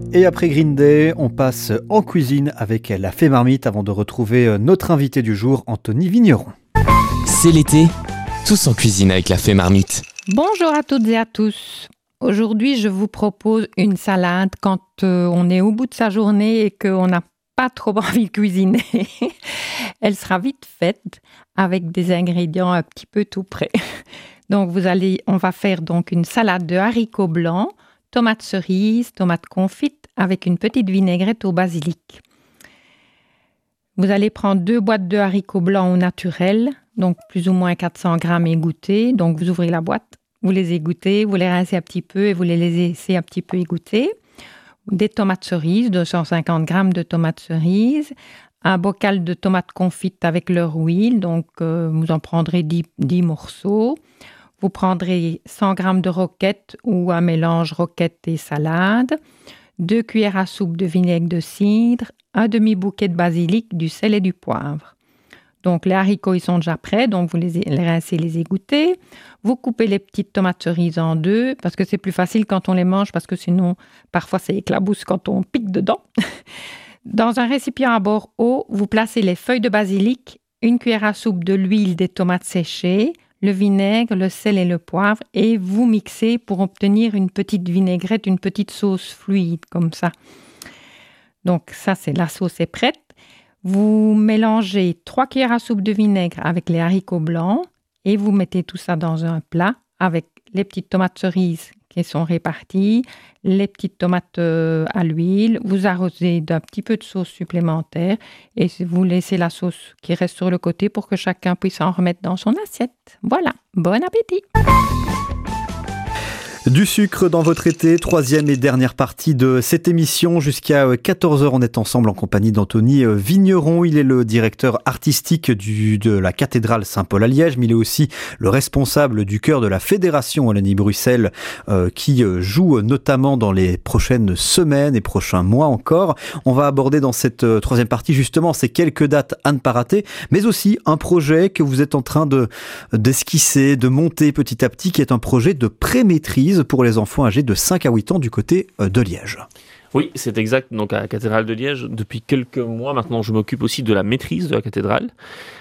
Et après Green Day, on passe en cuisine avec la Fée Marmite avant de retrouver notre invité du jour, Anthony Vigneron. C'est l'été, tous en cuisine avec la Fée Marmite. Bonjour à toutes et à tous. Aujourd'hui, je vous propose une salade quand on est au bout de sa journée et qu'on n'a pas trop envie de cuisiner. Elle sera vite faite avec des ingrédients un petit peu tout prêts. Donc, on va faire donc une salade de haricots blancs, tomates cerises, tomates confites avec une petite vinaigrette au basilic. Vous allez prendre 2 boîtes de haricots blancs au naturel, donc plus ou moins 400 grammes égoutter. Donc, vous ouvrez la boîte, vous les égouttez, vous les rincez un petit peu et vous les laissez un petit peu égoutter. Des tomates cerises, 250 grammes de tomates cerises, un bocal de tomates confites avec leur huile, donc vous en prendrez 10 morceaux. Vous prendrez 100 grammes de roquette ou un mélange roquette et salade, 2 cuillères à soupe de vinaigre de cidre, un demi-bouquet de basilic, du sel et du poivre. Donc les haricots, ils sont déjà prêts, donc vous les rincez, les égouttez. Vous coupez les petites tomates cerises en 2, parce que c'est plus facile quand on les mange, parce que sinon, parfois, ça éclabousse quand on pique dedans. Dans un récipient à bord haut, vous placez les feuilles de basilic, 1 cuillère à soupe de l'huile des tomates séchées, le vinaigre, le sel et le poivre, et vous mixez pour obtenir une petite vinaigrette, une petite sauce fluide, comme ça. Donc ça, la sauce est prête. Vous mélangez 3 cuillères à soupe de vinaigre avec les haricots blancs et vous mettez tout ça dans un plat avec les petites tomates cerises qui sont réparties, les petites tomates à l'huile. Vous arrosez d'un petit peu de sauce supplémentaire et vous laissez la sauce qui reste sur le côté pour que chacun puisse en remettre dans son assiette. Voilà, bon appétit! Du sucre dans votre été, 3e et dernière partie de cette émission. Jusqu'à 14h, on est ensemble en compagnie d'Anthony Vigneron. Il est le directeur artistique de la cathédrale Saint-Paul à Liège, mais il est aussi le responsable du chœur de la Fédération Wallonie-Bruxelles qui joue notamment dans les prochaines semaines et prochains mois encore. On va aborder dans cette 3e partie justement ces quelques dates à ne pas rater, mais aussi un projet que vous êtes en train d'esquisser, de monter petit à petit, qui est un projet de pré-maîtrise pour les enfants âgés de 5 à 8 ans du côté de Liège. Oui, c'est exact. Donc à la cathédrale de Liège, depuis quelques mois maintenant, je m'occupe aussi de la maîtrise de la cathédrale,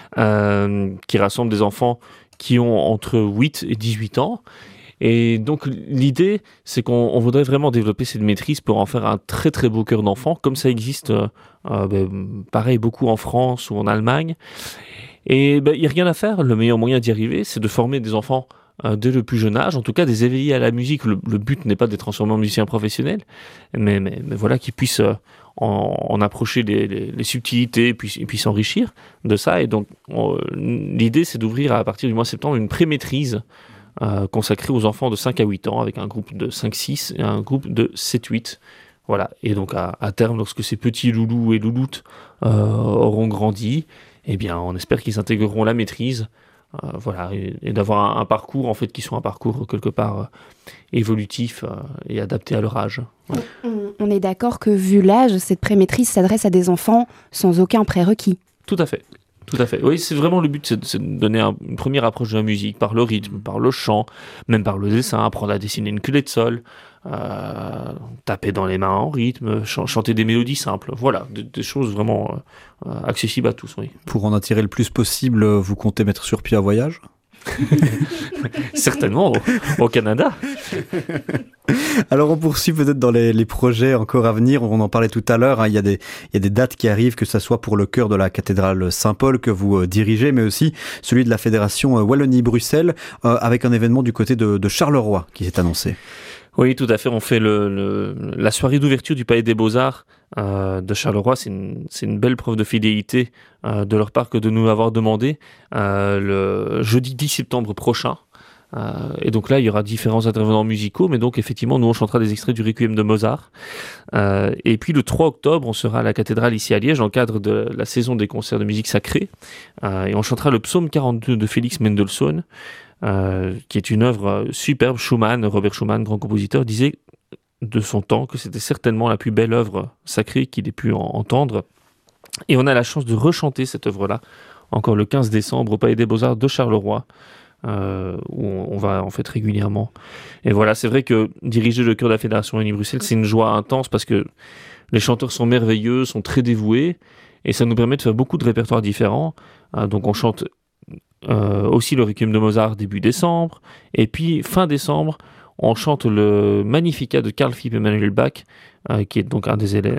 qui rassemble des enfants qui ont entre 8 et 18 ans. Et donc l'idée, c'est qu'on voudrait vraiment développer cette maîtrise pour en faire un très très beau chœur d'enfants, comme ça existe pareil beaucoup en France ou en Allemagne. Et il n'y a rien à faire. Le meilleur moyen d'y arriver, c'est de former des enfants dès le plus jeune âge, en tout cas des éveillés à la musique. Le but n'est pas de les transformer en musiciens professionnels, mais voilà, qu'ils puissent en approcher les subtilités et puis s'enrichir de ça. Et donc l'idée, c'est d'ouvrir à partir du mois de septembre une pré-maîtrise consacrée aux enfants de 5 à 8 ans avec un groupe de 5-6 et un groupe de 7-8. Voilà. Et donc à terme, lorsque ces petits loulous et louloutes auront grandi, eh bien, on espère qu'ils intégreront la maîtrise. Voilà, et d'avoir un parcours en fait qui soit un parcours quelque part évolutif et adapté à leur âge. Ouais. On est d'accord que vu l'âge, cette pré-maîtrise s'adresse à des enfants sans aucun prérequis. Tout à fait. Oui, c'est vraiment le but, c'est de donner une première approche de la musique par le rythme, par le chant, même par le dessin, apprendre à dessiner une culée de sol, taper dans les mains en rythme, chanter des mélodies simples. Voilà, des choses vraiment accessibles à tous. Oui. Pour en attirer le plus possible, vous comptez mettre sur pied un voyage ? Certainement, au Canada. Alors on poursuit peut-être dans les projets encore à venir. On en parlait tout à l'heure, hein. Il y a des dates qui arrivent, que ce soit pour le chœur de la cathédrale Saint-Paul que vous dirigez, mais aussi celui de la Fédération Wallonie-Bruxelles, avec un événement du côté de Charleroi qui s'est annoncé. Oui, tout à fait. On fait la soirée d'ouverture du Palais des Beaux-Arts de Charleroi. C'est une belle preuve de fidélité de leur part que de nous avoir demandé le jeudi 10 septembre prochain. Et donc là, il y aura différents intervenants musicaux, mais donc effectivement, nous on chantera des extraits du Requiem de Mozart. Et puis le 3 octobre, on sera à la cathédrale ici à Liège, dans le cadre de la saison des concerts de musique sacrée. Et on chantera le psaume 42 de Félix Mendelssohn, qui est une œuvre superbe. Robert Schumann, grand compositeur, disait de son temps que c'était certainement la plus belle œuvre sacrée qu'il ait pu entendre. Et on a la chance de rechanter cette œuvre-là, encore le 15 décembre, au Palais des Beaux-Arts de Charleroi, où on va en fait régulièrement. Et voilà, c'est vrai que diriger le chœur de la Fédération Wallonie-Bruxelles, c'est une joie intense parce que les chanteurs sont merveilleux, sont très dévoués, et ça nous permet de faire beaucoup de répertoires différents. Donc on chante aussi le Requiem de Mozart début décembre, et puis fin décembre, on chante le Magnificat de Carl Philipp Emanuel Bach, qui est donc un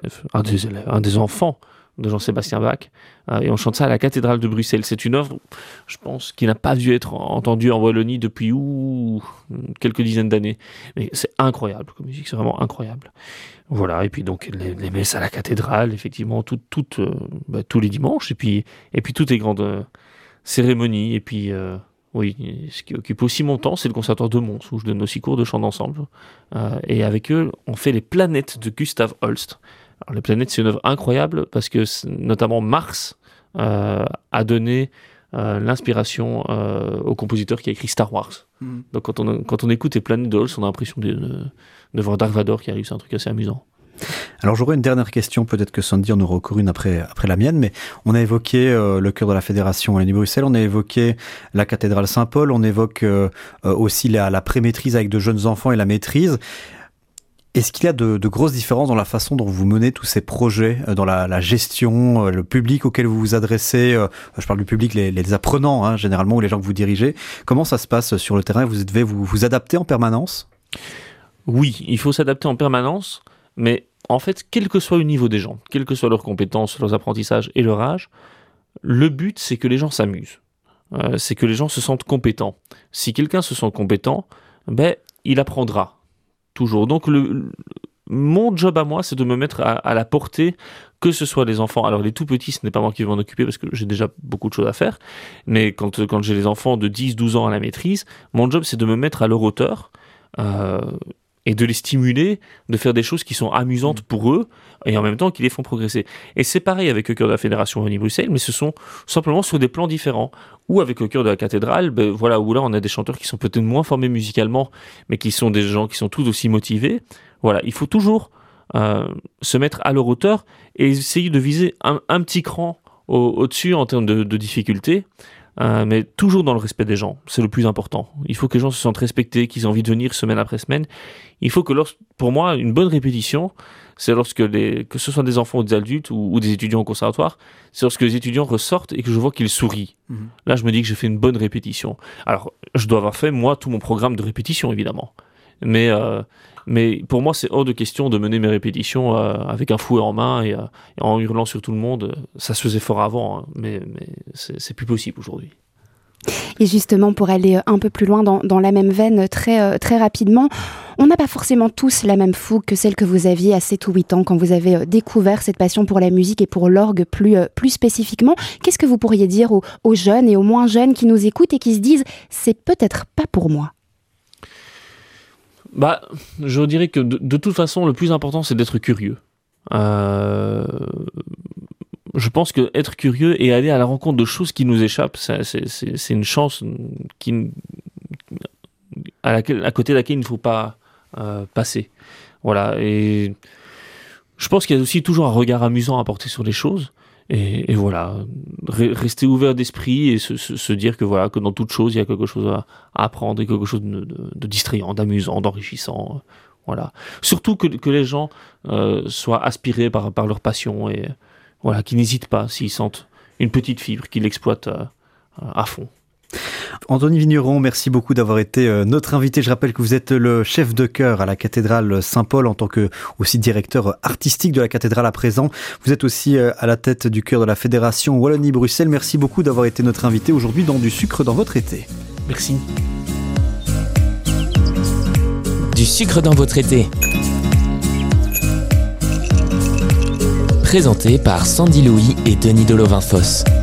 des enfants de Jean-Sébastien Bach, et on chante ça à la cathédrale de Bruxelles. C'est une œuvre, je pense, qui n'a pas dû être entendue en Wallonie depuis quelques dizaines d'années. Mais c'est incroyable comme musique, c'est vraiment incroyable. Voilà, et puis donc les messes à la cathédrale, effectivement, tous les dimanches, et puis toutes les grandes cérémonies, et puis... oui, ce qui occupe aussi mon temps, c'est le conservatoire de Mons, où je donne aussi cours de chant d'ensemble. Et avec eux, on fait les planètes de Gustav Holst. Alors, les planètes, c'est une œuvre incroyable, parce que notamment Mars a donné l'inspiration au compositeur qui a écrit Star Wars. Donc quand on écoute les planètes de Holst, on a l'impression de voir Dark Vador qui arrive, c'est un truc assez amusant. Alors j'aurais une dernière question, peut-être que Sandy en aura encore une après la mienne, mais on a évoqué le chœur de la Fédération Wallonie-Bruxelles, on a évoqué la cathédrale Saint-Paul, on évoque aussi la pré-maîtrise avec de jeunes enfants et la maîtrise. Est-ce qu'il y a de grosses différences dans la façon dont vous menez tous ces projets, dans la gestion, le public auquel vous vous adressez, je parle du public, les apprenants hein, généralement, ou les gens que vous dirigez. Comment ça se passe sur le terrain? Vous devez vous adapter en permanence? Oui, il faut s'adapter en permanence, mais en fait, quel que soit le niveau des gens, quelles que soient leurs compétences, leurs apprentissages et leur âge, le but, c'est que les gens s'amusent. C'est que les gens se sentent compétents. Si quelqu'un se sent compétent, il apprendra. Toujours. Donc, mon job à moi, c'est de me mettre à la portée, que ce soit les enfants. Alors, les tout petits, ce n'est pas moi qui vais m'en occuper parce que j'ai déjà beaucoup de choses à faire. Mais quand j'ai les enfants de 10-12 ans à la maîtrise, mon job, c'est de me mettre à leur hauteur et de les stimuler, de faire des choses qui sont amusantes pour eux et en même temps qui les font progresser. Et c'est pareil avec le chœur de la Fédération Wallonie-Bruxelles, mais ce sont simplement sur des plans différents. Ou avec le chœur de la cathédrale, où là on a des chanteurs qui sont peut-être moins formés musicalement, mais qui sont des gens qui sont tout aussi motivés. Voilà, il faut toujours se mettre à leur hauteur et essayer de viser un petit cran au-dessus en termes de difficulté. Mais toujours dans le respect des gens, c'est le plus important. Il faut que les gens se sentent respectés, qu'ils aient envie de venir semaine après semaine. Il faut que, pour moi, une bonne répétition, c'est lorsque que ce soit des enfants ou des adultes ou des étudiants au conservatoire, c'est lorsque les étudiants ressortent et que je vois qu'ils sourient. Là, je me dis que j'ai fait une bonne répétition. Alors, je dois avoir fait, moi, tout mon programme de répétition, évidemment. Mais pour moi, c'est hors de question de mener mes répétitions avec un fouet en main et en hurlant sur tout le monde. Ça se faisait fort avant, hein, mais c'est plus possible aujourd'hui. Et justement, pour aller un peu plus loin dans la même veine, très, très rapidement, on n'a pas forcément tous la même fougue que celle que vous aviez à 7 ou 8 ans quand vous avez découvert cette passion pour la musique et pour l'orgue plus spécifiquement. Qu'est-ce que vous pourriez dire aux jeunes et aux moins jeunes qui nous écoutent et qui se disent « c'est peut-être pas pour moi » ? Je dirais que de toute façon, le plus important, c'est d'être curieux. Je pense que être curieux et aller à la rencontre de choses qui nous échappent, c'est une chance à côté de laquelle il ne faut pas passer. Voilà. Et je pense qu'il y a aussi toujours un regard amusant à porter sur les choses. Et voilà, rester ouvert d'esprit et se dire que dans toute chose, il y a quelque chose à apprendre et quelque chose de distrayant, d'amusant, d'enrichissant. Voilà. Surtout que les gens soient aspirés par leur passion et voilà, qu'ils n'hésitent pas s'ils sentent une petite fibre, qu'ils l'exploitent à fond. Anthony Vigneron, merci beaucoup d'avoir été notre invité. Je rappelle que vous êtes le chef de chœur à la cathédrale Saint-Paul en tant que aussi directeur artistique de la cathédrale à présent. Vous êtes aussi à la tête du chœur de la Fédération Wallonie-Bruxelles. Merci beaucoup d'avoir été notre invité aujourd'hui dans Du sucre dans votre été. Merci. Du sucre dans votre été. Présenté par Sandy Louis et Denis Delovin-Fosse.